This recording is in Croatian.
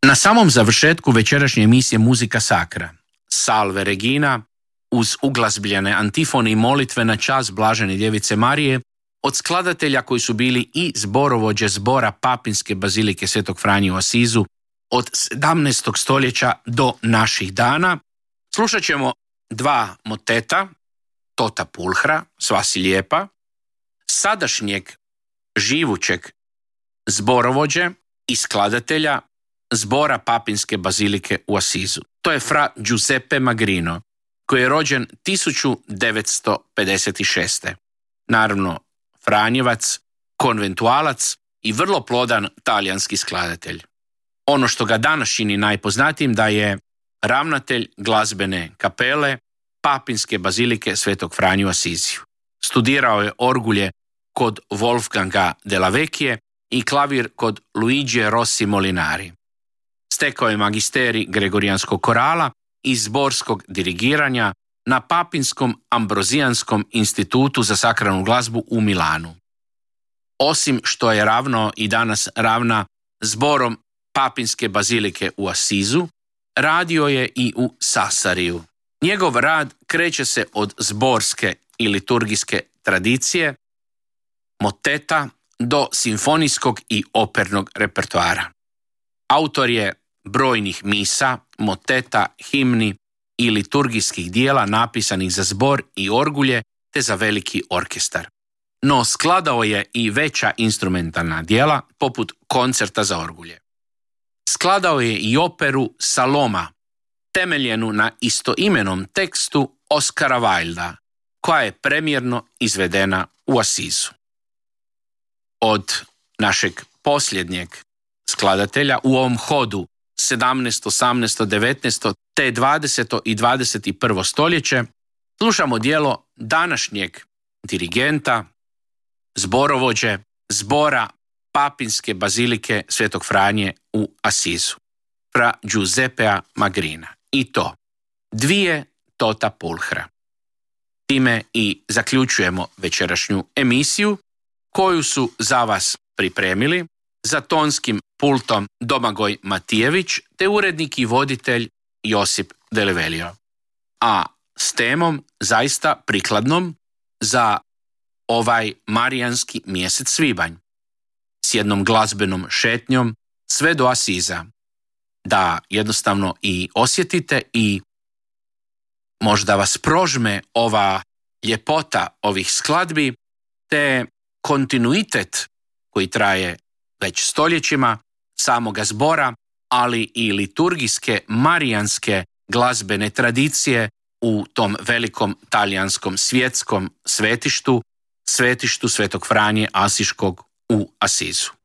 Na samom završetku večerašnje emisije Muzika Sacra, Salve Regina, uz uglazbljene antifone i molitve na čast Blažene Djevice Marije, od skladatelja koji su bili i zborovođe zbora Papinske bazilike Svetog Franje u Asizu od 17. stoljeća do naših dana, slušat ćemo dva moteta, Tota Pulhra, Sva si lijepa, sadašnjeg živućeg zborovođe i skladatelja zbora Papinske bazilike u Asizu. To je fra Giuseppe Magrino, koji je rođen 1956. Naravno, franjevac, konventualac i vrlo plodan talijanski skladatelj. Ono što ga danas čini najpoznatijim da je ravnatelj glazbene kapele Papinske bazilike Svetog Franje u Asiziju. Studirao je orgulje kod Wolfganga della Vecchie i klavir kod Luigi Rossi Molinari. Stekao je magisterij Gregorijanskog korala i zborskog dirigiranja na Papinskom Ambrozijanskom institutu za sakralnu glazbu u Milanu. Osim što je ravnao i danas ravna zborom Papinske bazilike u Asizu, radio je i u Sasariju. Njegov rad kreće se od zborske i liturgijske tradicije, moteta do simfonijskog i opernog repertoara. Autor je brojnih misa, moteta, himni i liturgijskih dijela napisanih za zbor i orgulje te za veliki orkestar. No skladao je i veća instrumentalna dijela poput koncerta za orgulje. Skladao je i operu Saloma, temeljenu na istoimenom tekstu Oskara Wilda, koja je premijerno izvedena u Asizu. Od našeg posljednjeg skladatelja u ovom hodu 17., 18., 19. te 20. i 21. stoljeće slušamo djelo današnjeg dirigenta, zborovođe zbora Papinske bazilike Svetog Franje u Asizu, fra Giuseppea Magrina, i to dvije Tota Pulhra. Time i zaključujemo večerašnju emisiju koju su za vas pripremili za tonskim pultom Domagoj Matijević te urednik i voditelj Josip Delivelio. A s temom zaista prikladnom za ovaj marijanski mjesec svibanj, s jednom glazbenom šetnjom sve do Asiza, da jednostavno i osjetite i možda vas prožme ova ljepota ovih skladbi te kontinuitet koji traje već stoljećima samoga zbora, ali i liturgijske marijanske glazbene tradicije u tom velikom talijanskom svjetskom svetištu Svetog Franje Asiškog u Asizu.